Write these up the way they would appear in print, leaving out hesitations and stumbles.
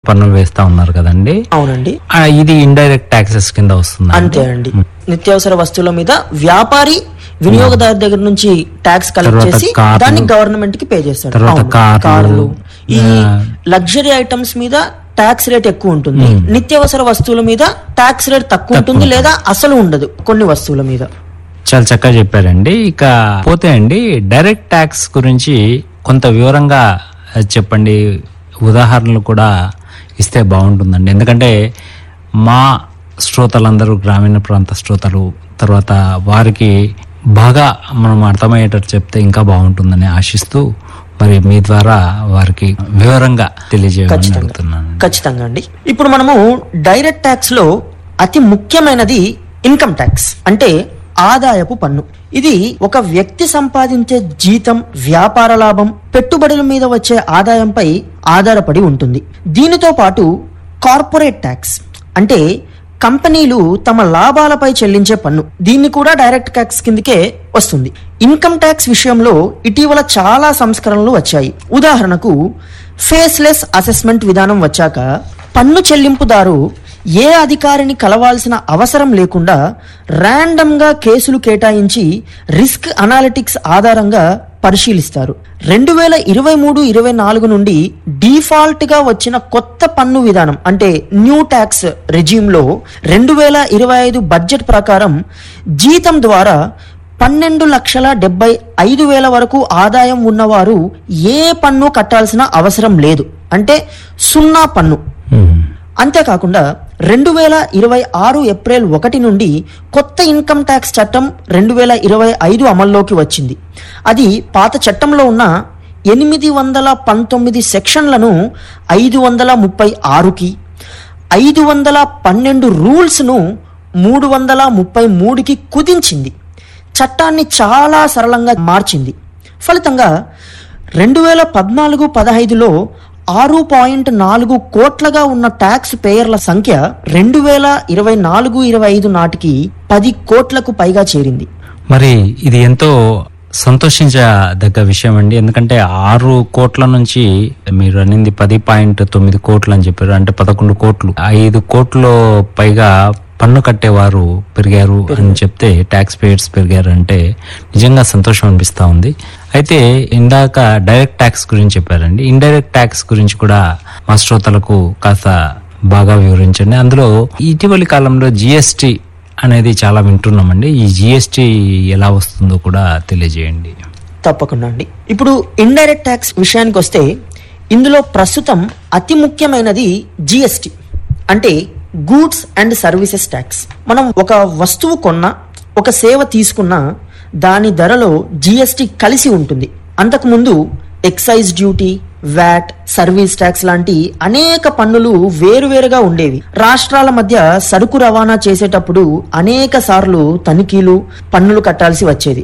పన్నులు వేస్తా ఉన్నారు కదండి. అవునండి. ఇది ఇండైరెక్ట్ ట్యాక్సెస్ కింద వస్తుంది. అంతే అండి. నిత్యావసర వస్తువుల మీద వ్యాపారి వినియోగదారు దగ్గర నుంచి ట్యాక్స్ కలెక్ట్ చేసి దాన్ని గవర్నమెంట్ కి పే చేస్తాడు. కార్లు, ఈ లగ్జరీ ఐటమ్స్ మీద ట్యాక్స్ రేట్ ఎక్కువ ఉంటుంది, నిత్యావసర వస్తువుల మీద ట్యాక్స్ రేట్ తక్కువ ఉంటుంది లేదా అసలు ఉండదు కొన్ని వస్తువుల మీద. చాలా చక్కగా చెప్పారండి. ఇక పోతే అండి డైరెక్ట్ ట్యాక్స్ గురించి కొంత వివరంగా చెప్పండి, ఉదాహరణలు కూడా ఇస్తే బాగుంటుందండి. ఎందుకంటే మా శ్రోతలందరూ గ్రామీణ ప్రాంత శ్రోతలు, తర్వాత వారికి బాగా మనం అర్థమయ్యేటట్టు చెప్తే ఇంకా బాగుంటుందని ఆశిస్తూ మరి మీ ద్వారా వారికి వివరంగా తెలియజేయాలని అడుగుతున్నాను. ఖచ్చితంగా అండి. ఇప్పుడు మనము డైరెక్ట్ ట్యాక్స్ లో అతి ముఖ్యమైనది ఇన్కమ్ ట్యాక్స్, అంటే ఆదాయపు పన్ను. ఇది ఒక వ్యక్తి సంపాదించే జీతం, వ్యాపార లాభం, పెట్టుబడుల మీద వచ్చే ఆదాయంపై ఆధారపడి ఉంటుంది. దీనితో పాటు కార్పొరేట్ ట్యాక్స్ అంటే కంపెనీలు తమ లాభాలపై చెల్లించే పన్ను, దీన్ని కూడా డైరెక్ట్ ట్యాక్స్ కిందకే వస్తుంది. ఇన్కమ్ ట్యాక్స్ విషయంలో ఇటీవల చాలా సంస్కరణలు వచ్చాయి. ఉదాహరణకు ఫేస్లెస్ అసెస్మెంట్ విధానం వచ్చాక పన్ను చెల్లింపుదారు ఏ అధికారిని కలవాల్సిన అవసరం లేకుండా ర్యాండమ్ గా కేసులు కేటాయించి రిస్క్ అనాలిటిక్స్ ఆధారంగా పరిశీలిస్తారు. 2023-24 నుండి డిఫాల్ట్ గా వచ్చిన కొత్త పన్ను విధానం అంటే న్యూ ట్యాక్స్ రెజ్యూమ్ లో 2025 బడ్జెట్ ప్రకారం జీతం ద్వారా 12,75,000 వరకు ఆదాయం ఉన్నవారు ఏ పన్ను కట్టాల్సిన అవసరం లేదు, అంటే 0 పన్ను. అంతేకాకుండా 2026 ఏప్రిల్ 1 నుండి కొత్త ఇన్కమ్ ట్యాక్స్ చట్టం 2025 అమల్లోకి వచ్చింది. అది పాత చట్టంలో ఉన్న 819 సెక్షన్లను 536కి, 512 రూల్స్ ను 333కి కుదించింది. చట్టాన్ని చాలా సరళంగా మార్చింది. ఫలితంగా 2014-15లో 6.4 కోట్లగా ఉన్న ట్యాక్స్ పేయర్ల సంఖ్య 2024-25 నాటికి 10 కోట్లకు పైగా చేరింది. మరి ఇది ఎంతో సంతోషించదగ్గ విషయం అండి. ఎందుకంటే 6 కోట్ల నుంచి మీరు అనింది 10.9 కోట్లు అని చెప్పారు, అంటే 11 కోట్లు, 5 కోట్ల పైగా పన్ను కట్టేవారు పెరిగారు అని చెప్తే, ట్యాక్స్ పేయర్స్ పెరిగారు అంటే నిజంగా సంతోషం అనిపిస్తా ఉంది. అయితే ఇందాక డైరెక్ట్ ట్యాక్స్ గురించి చెప్పారండి, ఇండైరెక్ట్ ట్యాక్స్ గురించి కూడా మా శ్రోతలకు కాస్త బాగా వివరించండి. అందులో ఇటీవలి కాలంలో జిఎస్టి అనేది చాలా వింటున్నామండి. ఈ జిఎస్టి ఎలా వస్తుందో కూడా తెలియజేయండి. తప్పకుండా అండి. ఇప్పుడు ఇండైరెక్ట్ ట్యాక్స్ విషయానికి వస్తే ఇందులో ప్రస్తుతం అతి ముఖ్యమైనది జిఎస్టి, అంటే గూడ్స్ అండ్ సర్వీసెస్ ట్యాక్స్. మనం ఒక వస్తువు కొన్నా, ఒక సేవ తీసుకున్నా దాని ధరలో జిఎస్టి కలిసి ఉంటుంది. అంతకుముందు excise duty, VAT, service tax లాంటి అనేక పన్నులు వేరువేరుగా ఉండేవి. రాష్ట్రాల మధ్య సరుకు రవాణా చేసేటప్పుడు అనేక సార్లు తనిఖీలు, పన్నులు కట్టాల్సి వచ్చేది.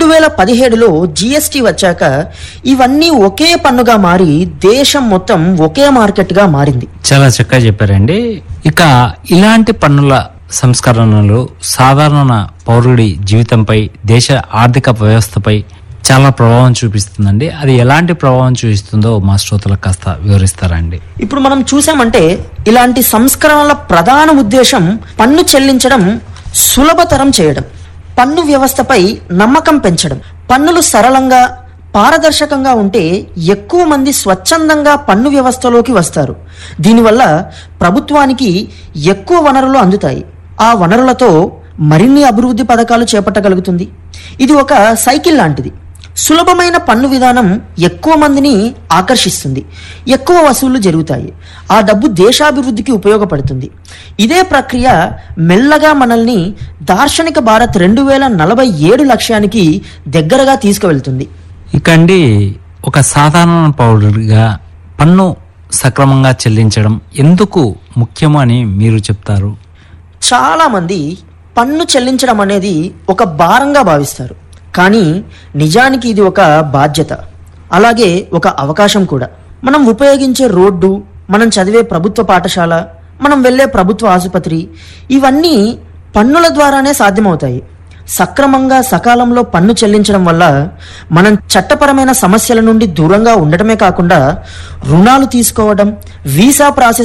2017లో జిఎస్టి వచ్చాక ఇవన్నీ ఒకే పన్నుగా మారి దేశం మొత్తం ఒకే మార్కెట్ గా మారింది. చాలా చక్కగా చెప్పారండి. ఇక ఇలాంటి పన్నుల సంస్కరణలు సాధారణ పౌరుడి జీవితంపై, దేశ ఆర్థిక వ్యవస్థపై చాలా ప్రభావం చూపిస్తుందండి. అది ఎలాంటి ప్రభావం చూపిస్తుందో మా శ్రోతలకు కాస్త వివరిస్తారండి. ఇప్పుడు మనం చూసామంటే ఇలాంటి సంస్కరణల ప్రధాన ఉద్దేశం పన్ను చెల్లించడం సులభతరం చేయడం, పన్ను వ్యవస్థపై నమ్మకం పెంచడం. పన్నులు సరళంగా, పారదర్శకంగా ఉంటే ఎక్కువ మంది స్వచ్ఛందంగా పన్ను వ్యవస్థలోకి వస్తారు. దీనివల్ల ప్రభుత్వానికి ఎక్కువ వనరులు అందుతాయి. ఆ వనరులతో మరిన్ని అభివృద్ధి పథకాలు చేపట్టగలుగుతుంది. ఇది ఒక సైకిల్ లాంటిది. సులభమైన పన్ను విధానం ఎక్కువ మందిని ఆకర్షిస్తుంది, ఎక్కువ వసూళ్లు జరుగుతాయి, ఆ డబ్బు దేశాభివృద్ధికి ఉపయోగపడుతుంది. ఇదే ప్రక్రియ మెల్లగా మనల్ని దార్శనిక భారత్ 2047 లక్ష్యానికి దగ్గరగా తీసుకువెళ్తుంది. ఇక అండి, ఒక సాధారణ పౌరుడిగా పన్ను సక్రమంగా చెల్లించడం ఎందుకు ముఖ్యమో అని మీరు చెప్తారు? చాలా మంది పన్ను చెల్లించడం అనేది ఒక భారంగా భావిస్తారు, కానీ నిజానికి ఇది ఒక బాధ్యత, అలాగే ఒక అవకాశం కూడా. మనం ఉపయోగించే రోడ్డు, మనం చదివే ప్రభుత్వ పాఠశాల, మనం వెళ్ళే ప్రభుత్వ ఆసుపత్రి, ఇవన్నీ పన్నుల ద్వారానే సాధ్యమవుతాయి. సక్రమంగా సకాలంలో పన్ను చెల్లించడం వల్ల మనం చట్టపరమైన సమస్యల నుండి దూరంగా ఉండటమే కాకుండా రుణాలు తీసుకోవడం, వీసా ప్రాసెస్